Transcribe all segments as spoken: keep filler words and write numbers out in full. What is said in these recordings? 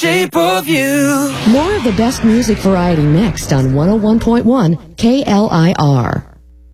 Shape of you. More of the best music variety next on one oh one point one K L I R.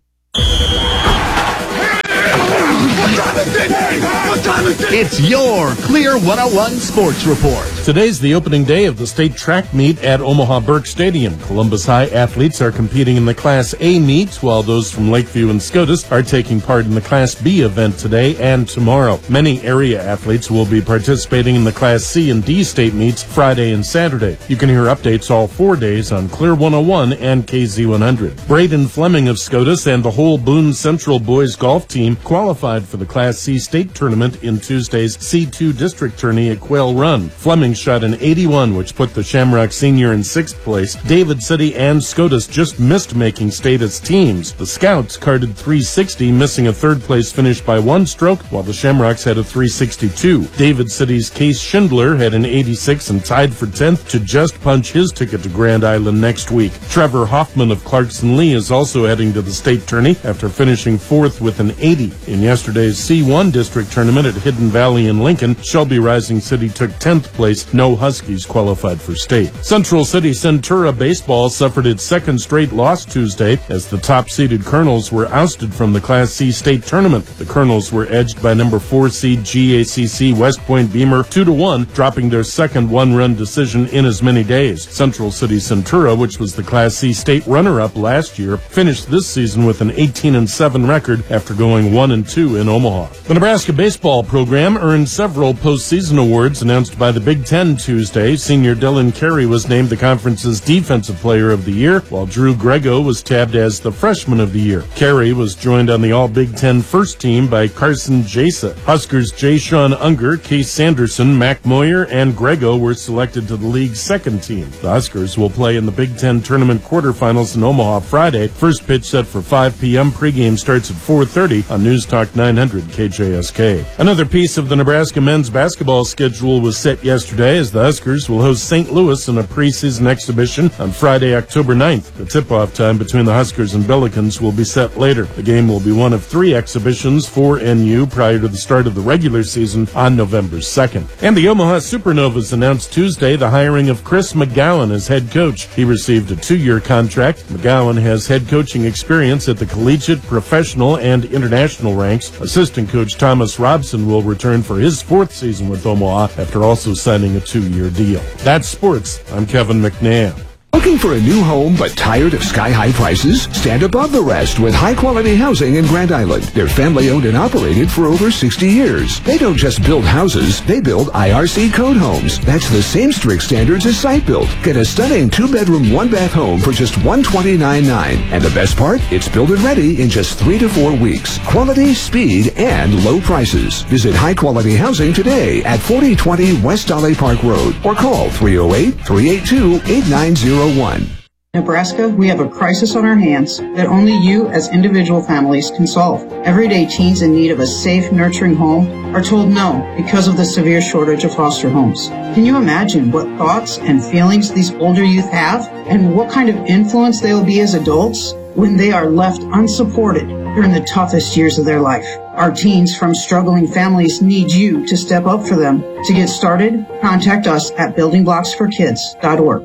It's your Clear one oh one Sports Report. Today's the opening day of the state track meet at Omaha Burke Stadium. Columbus High athletes are competing in the Class A meet, while those from Lakeview and SCOTUS are taking part in the Class B event today and tomorrow. Many area athletes will be participating in the Class C and D state meets Friday and Saturday. You can hear updates all four days on Clear one oh one and K Z one hundred. Braden Fleming of SCOTUS and the whole Boone Central boys golf team qualified for the Class C state tournament in Tuesday's C two district tourney at Quail Run. Fleming shot an eighty-one, which put the Shamrock Senior in sixth place. David City and SCOTUS just missed making state as teams. The Scouts carded three sixty, missing a third-place finish by one stroke, while the Shamrocks had a three sixty-two. David City's Case Schindler had an eighty-six and tied for tenth to just punch his ticket to Grand Island next week. Trevor Hoffman of Clarkson Lee is also heading to the state tourney after finishing fourth with an eighty. In yesterday's C one district tournament at Hidden Valley in Lincoln, Shelby Rising City took tenth place. No Huskies qualified for state. Central City Centura baseball suffered its second straight loss Tuesday as the top-seeded Colonels were ousted from the Class C state tournament. The Colonels were edged by number four seed G A C C West Point Beamer two to one, dropping their second one-run decision in as many days. Central City Centura, which was the Class C state runner-up last year, finished this season with an eighteen and seven record after going one and two in Omaha. The Nebraska baseball program earned several postseason awards announced by the Big Ten Tuesday. Senior Dylan Carey was named the conference's Defensive Player of the Year, while Drew Grego was tabbed as the Freshman of the Year. Carey was joined on the All-Big Ten first team by Carson Jasa. Huskers Jay Sean Unger, Case Sanderson, Mac Moyer, and Grego were selected to the league's second team. The Huskers will play in the Big Ten tournament quarterfinals in Omaha Friday. First pitch set for five p.m. Pregame starts at four thirty on News Talk nine hundred K J S K. Another piece of the Nebraska men's basketball schedule was set yesterday as the Huskers will host Saint Louis in a preseason exhibition on Friday, October ninth. The tip-off time between the Huskers and Billikens will be set later. The game will be one of three exhibitions for N U prior to the start of the regular season on November second. And the Omaha Supernovas announced Tuesday the hiring of Chris McGowan as head coach. He received a two-year contract. McGowan has head coaching experience at the collegiate, professional, and international ranks. Assistant coach Thomas Robson will return for his fourth season with Omaha after also signing a two-year deal. That's sports. I'm Kevin McNair. Looking for a new home but tired of sky-high prices? Stand above the rest with high-quality housing in Grand Island. They're family-owned and operated for over sixty years. They don't just build houses, they build I R C code homes. That's the same strict standards as site built. Get a stunning two-bedroom, one-bath home for just one hundred twenty-nine thousand dollars. And the best part? It's built and ready in just three to four weeks. Quality, speed, and low prices. Visit High Quality Housing today at forty twenty West Dolly Park Road or call three oh eight, three eight two, eight nine zero one. Nebraska, we have a crisis on our hands that only you as individual families can solve. Everyday teens in need of a safe, nurturing home are told no because of the severe shortage of foster homes. Can you imagine what thoughts and feelings these older youth have and what kind of influence they will be as adults when they are left unsupported during the toughest years of their life? Our teens from struggling families need you to step up for them. To get started, contact us at building blocks for kids dot org.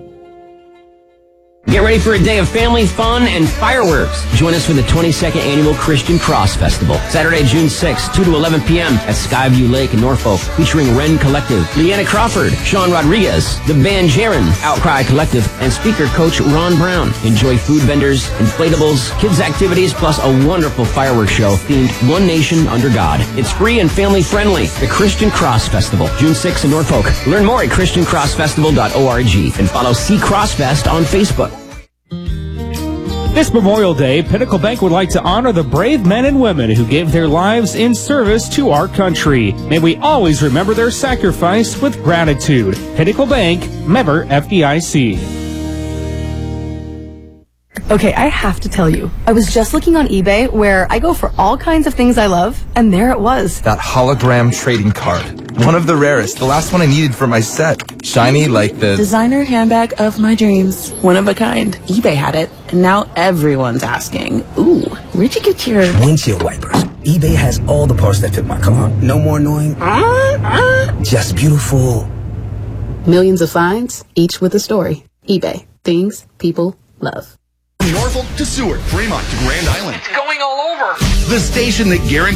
Get ready for a day of family fun and fireworks. Join us for the twenty-second Annual Christian Cross Festival, Saturday, June sixth, two to eleven p.m. at Skyview Lake in Norfolk, featuring Wren Collective, Leanna Crawford, Sean Rodriguez, The Band Jaron, Outcry Collective, and speaker coach Ron Brown. Enjoy food vendors, inflatables, kids activities, plus a wonderful fireworks show themed One Nation Under God. It's free and family friendly. The Christian Cross Festival, June sixth in Norfolk. Learn more at christian cross festival dot org and follow C Crossfest on Facebook. This Memorial Day, Pinnacle Bank would like to honor the brave men and women who gave their lives in service to our country. May we always remember their sacrifice with gratitude. Pinnacle Bank, member F D I C. Okay, I have to tell you, I was just looking on eBay where I go for all kinds of things I love, and there it was. That hologram trading card. One of the rarest, the last one I needed for my set. Shiny like the designer handbag of my dreams. One of a kind. eBay had it, and now everyone's asking, ooh, where'd you get your windshield wipers? eBay has all the parts that fit my car. No more annoying, uh, uh. just beautiful Millions of finds, each with a story. eBay. Things people love. Norfolk to Seward, Fremont to Grand Island. It's going all over. The station that guarantees